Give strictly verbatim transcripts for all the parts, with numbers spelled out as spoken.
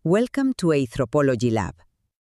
Welcome to Anthropology Lab.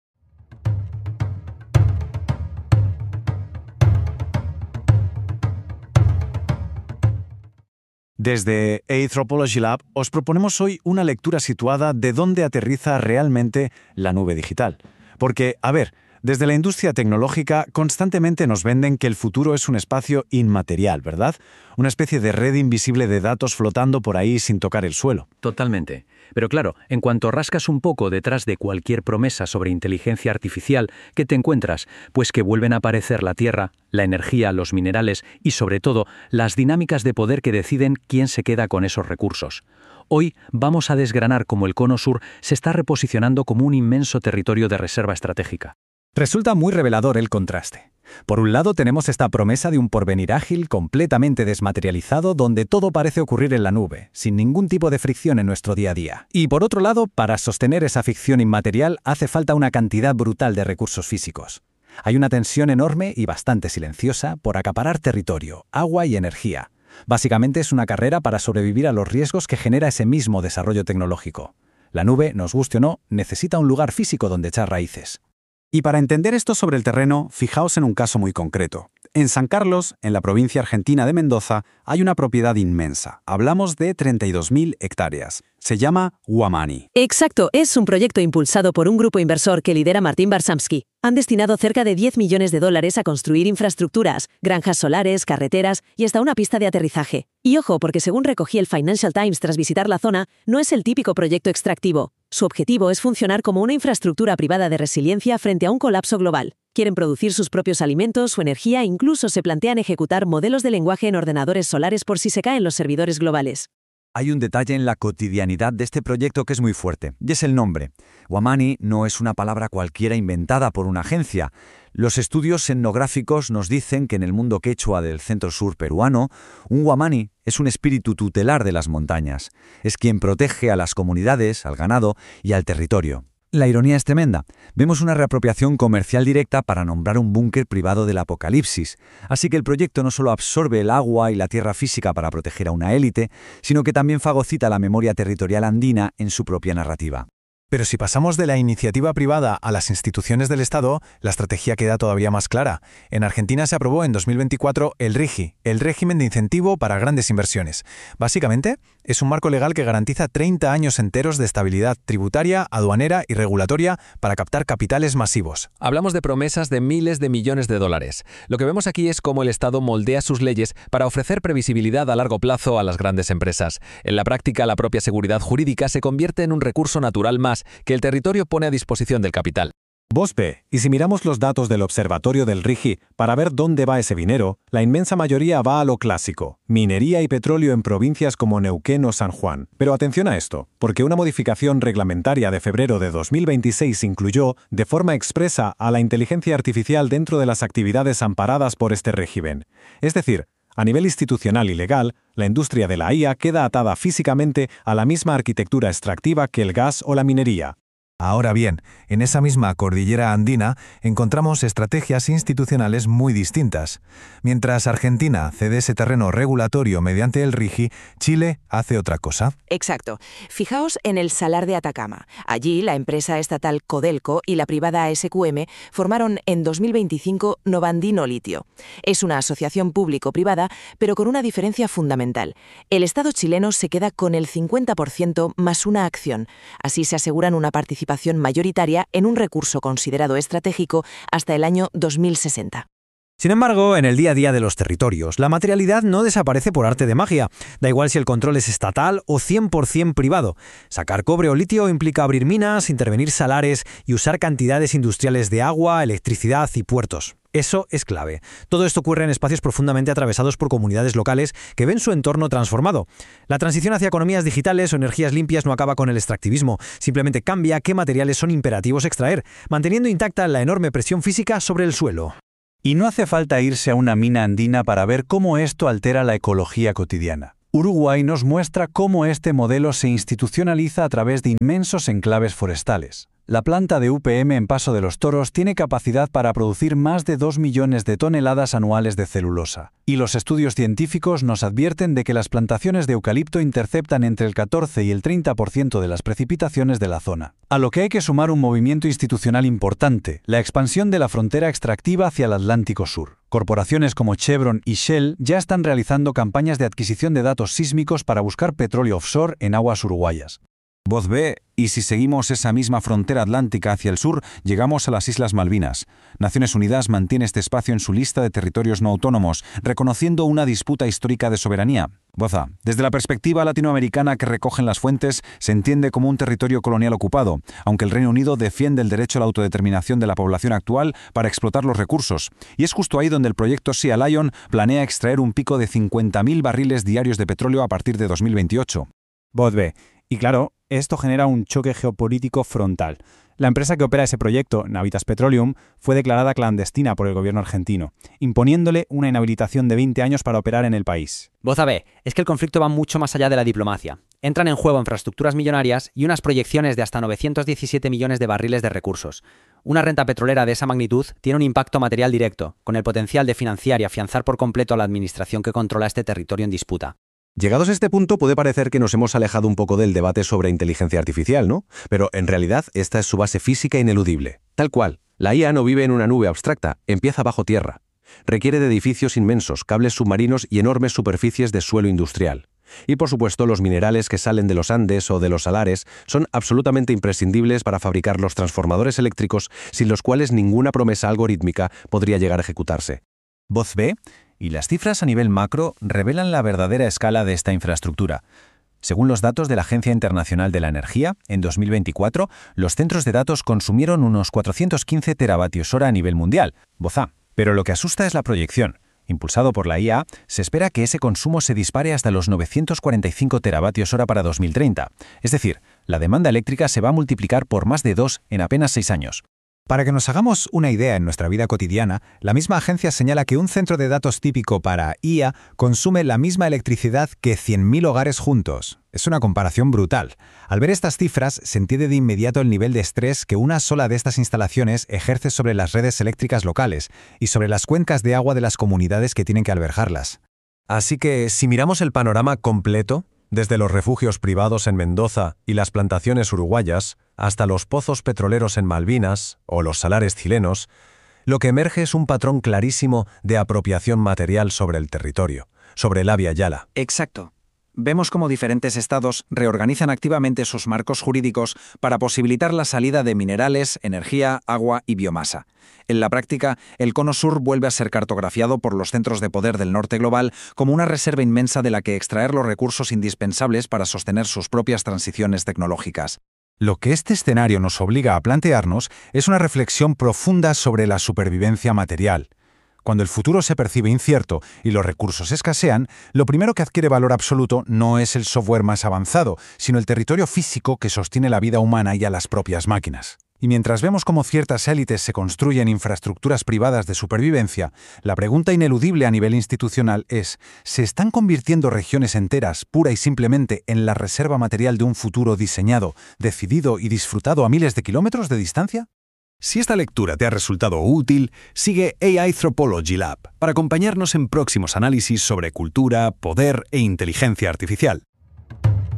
Desde Anthropology Lab os proponemos hoy una lectura situada de dónde aterriza realmente la nube digital. Porque, a ver, desde la industria tecnológica constantemente nos venden que el futuro es un espacio inmaterial, ¿verdad? Una especie de red invisible de datos flotando por ahí sin tocar el suelo. Totalmente. Pero claro, en cuanto rascas un poco detrás de cualquier promesa sobre inteligencia artificial, ¿qué te encuentras? Pues que vuelven a aparecer la tierra, la energía, los minerales y, sobre todo, las dinámicas de poder que deciden quién se queda con esos recursos. Hoy vamos a desgranar cómo el Cono Sur se está reposicionando como un inmenso territorio de reserva estratégica. Resulta muy revelador el contraste. Por un lado tenemos esta promesa de un porvenir ágil, completamente desmaterializado, donde todo parece ocurrir en la nube, sin ningún tipo de fricción en nuestro día a día. Y por otro lado, para sostener esa ficción inmaterial hace falta una cantidad brutal de recursos físicos. Hay una tensión enorme y bastante silenciosa por acaparar territorio, agua y energía. Básicamente es una carrera para sobrevivir a los riesgos que genera ese mismo desarrollo tecnológico. La nube, nos guste o no, necesita un lugar físico donde echar raíces. Y para entender esto sobre el terreno, fijaos en un caso muy concreto. En San Carlos, en la provincia argentina de Mendoza, hay una propiedad inmensa. Hablamos de treinta y dos mil hectáreas. Se llama Huamani. Exacto, es un proyecto impulsado por un grupo inversor que lidera Martín Barsamsky. Han destinado cerca de diez millones de dólares a construir infraestructuras, granjas solares, carreteras y hasta una pista de aterrizaje. Y ojo, porque según recogí el Financial Times tras visitar la zona, no es el típico proyecto extractivo. Su objetivo es funcionar como una infraestructura privada de resiliencia frente a un colapso global. Quieren producir sus propios alimentos, su energía e incluso se plantean ejecutar modelos de lenguaje en ordenadores solares por si se caen los servidores globales. Hay un detalle en la cotidianidad de este proyecto que es muy fuerte, y es el nombre. Huamani no es una palabra cualquiera inventada por una agencia. Los estudios etnográficos nos dicen que en el mundo quechua del centro-sur peruano, un Huamani es un espíritu tutelar de las montañas. Es quien protege a las comunidades, al ganado y al territorio. La ironía es tremenda. Vemos una reapropiación comercial directa para nombrar un búnker privado del apocalipsis. Así que el proyecto no solo absorbe el agua y la tierra física para proteger a una élite, sino que también fagocita la memoria territorial andina en su propia narrativa. Pero si pasamos de la iniciativa privada a las instituciones del Estado, la estrategia queda todavía más clara. En Argentina se aprobó en dos mil veinticuatro el RIGI, el régimen de incentivo para grandes inversiones. Básicamente, es un marco legal que garantiza treinta años enteros de estabilidad tributaria, aduanera y regulatoria para captar capitales masivos. Hablamos de promesas de miles de millones de dólares. Lo que vemos aquí es cómo el Estado moldea sus leyes para ofrecer previsibilidad a largo plazo a las grandes empresas. En la práctica, la propia seguridad jurídica se convierte en un recurso natural más que el territorio pone a disposición del capital. Vos ve, y si miramos los datos del observatorio del RIGI para ver dónde va ese dinero, la inmensa mayoría va a lo clásico, minería y petróleo en provincias como Neuquén o San Juan. Pero atención a esto, porque una modificación reglamentaria de febrero de dos mil veintiséis incluyó, de forma expresa, a la inteligencia artificial dentro de las actividades amparadas por este régimen. Es decir, a nivel institucional y legal, la industria de la I A queda atada físicamente a la misma arquitectura extractiva que el gas o la minería. Ahora bien, en esa misma cordillera andina encontramos estrategias institucionales muy distintas. Mientras Argentina cede ese terreno regulatorio mediante el RIGI, Chile hace otra cosa. Exacto. Fijaos en el Salar de Atacama. Allí, la empresa estatal Codelco y la privada A S Q M formaron en dos mil veinticinco Novandino Litio. Es una asociación público-privada, pero con una diferencia fundamental. El Estado chileno se queda con el cincuenta por ciento más una acción. Así se aseguran una participación mayoritaria en un recurso considerado estratégico hasta el año dos mil sesenta. Sin embargo, en el día a día de los territorios, la materialidad no desaparece por arte de magia. Da igual si el control es estatal o cien por ciento privado. Sacar cobre o litio implica abrir minas, intervenir salares y usar cantidades industriales de agua, electricidad y puertos. Eso es clave. Todo esto ocurre en espacios profundamente atravesados por comunidades locales que ven su entorno transformado. La transición hacia economías digitales o energías limpias no acaba con el extractivismo, simplemente cambia qué materiales son imperativos extraer, manteniendo intacta la enorme presión física sobre el suelo. Y no hace falta irse a una mina andina para ver cómo esto altera la ecología cotidiana. Uruguay nos muestra cómo este modelo se institucionaliza a través de inmensos enclaves forestales. La planta de U P M en Paso de los Toros tiene capacidad para producir más de dos millones de toneladas anuales de celulosa, y los estudios científicos nos advierten de que las plantaciones de eucalipto interceptan entre el catorce y el treinta por ciento de las precipitaciones de la zona. A lo que hay que sumar un movimiento institucional importante, la expansión de la frontera extractiva hacia el Atlántico Sur. Corporaciones como Chevron y Shell ya están realizando campañas de adquisición de datos sísmicos para buscar petróleo offshore en aguas uruguayas. Voz B, y si seguimos esa misma frontera atlántica hacia el sur, llegamos a las Islas Malvinas. Naciones Unidas mantiene este espacio en su lista de territorios no autónomos, reconociendo una disputa histórica de soberanía. Voz A, desde la perspectiva latinoamericana que recogen las fuentes, se entiende como un territorio colonial ocupado, aunque el Reino Unido defiende el derecho a la autodeterminación de la población actual para explotar los recursos. Y es justo ahí donde el proyecto Sea Lion planea extraer un pico de cincuenta mil barriles diarios de petróleo a partir de dos mil veintiocho. Voz B, y claro, esto genera un choque geopolítico frontal. La empresa que opera ese proyecto, Navitas Petroleum, fue declarada clandestina por el gobierno argentino, imponiéndole una inhabilitación de veinte años para operar en el país. Voz A B, es que el conflicto va mucho más allá de la diplomacia. Entran en juego infraestructuras millonarias y unas proyecciones de hasta novecientos diecisiete millones de barriles de recursos. Una renta petrolera de esa magnitud tiene un impacto material directo, con el potencial de financiar y afianzar por completo a la administración que controla este territorio en disputa. Llegados a este punto puede parecer que nos hemos alejado un poco del debate sobre inteligencia artificial, ¿no? Pero en realidad esta es su base física ineludible. Tal cual, la I A no vive en una nube abstracta, empieza bajo tierra. Requiere de edificios inmensos, cables submarinos y enormes superficies de suelo industrial. Y por supuesto, los minerales que salen de los Andes o de los salares son absolutamente imprescindibles para fabricar los transformadores eléctricos, sin los cuales ninguna promesa algorítmica podría llegar a ejecutarse. Voz B, y las cifras a nivel macro revelan la verdadera escala de esta infraestructura. Según los datos de la Agencia Internacional de la Energía, en dos mil veinticuatro, los centros de datos consumieron unos cuatrocientos quince teravatios hora a nivel mundial. Voz A. Pero lo que asusta es la proyección. Impulsado por la I A, se espera que ese consumo se dispare hasta los novecientos cuarenta y cinco teravatios hora para dos mil treinta. Es decir, la demanda eléctrica se va a multiplicar por más de dos en apenas seis años. Para que nos hagamos una idea en nuestra vida cotidiana, la misma agencia señala que un centro de datos típico para I A consume la misma electricidad que cien mil hogares juntos. Es una comparación brutal. Al ver estas cifras, se entiende de inmediato el nivel de estrés que una sola de estas instalaciones ejerce sobre las redes eléctricas locales y sobre las cuencas de agua de las comunidades que tienen que albergarlas. Así que, si miramos el panorama completo, desde los refugios privados en Mendoza y las plantaciones uruguayas, hasta los pozos petroleros en Malvinas o los salares chilenos, lo que emerge es un patrón clarísimo de apropiación material sobre el territorio, sobre el Abya Yala. Exacto. Vemos cómo diferentes estados reorganizan activamente sus marcos jurídicos para posibilitar la salida de minerales, energía, agua y biomasa. En la práctica, el Cono Sur vuelve a ser cartografiado por los centros de poder del norte global como una reserva inmensa de la que extraer los recursos indispensables para sostener sus propias transiciones tecnológicas. Lo que este escenario nos obliga a plantearnos es una reflexión profunda sobre la supervivencia material. Cuando el futuro se percibe incierto y los recursos escasean, lo primero que adquiere valor absoluto no es el software más avanzado, sino el territorio físico que sostiene la vida humana y a las propias máquinas. Y mientras vemos cómo ciertas élites se construyen infraestructuras privadas de supervivencia, la pregunta ineludible a nivel institucional es, ¿se están convirtiendo regiones enteras pura y simplemente en la reserva material de un futuro diseñado, decidido y disfrutado a miles de kilómetros de distancia? Si esta lectura te ha resultado útil, sigue A I Anthropology Lab para acompañarnos en próximos análisis sobre cultura, poder e inteligencia artificial.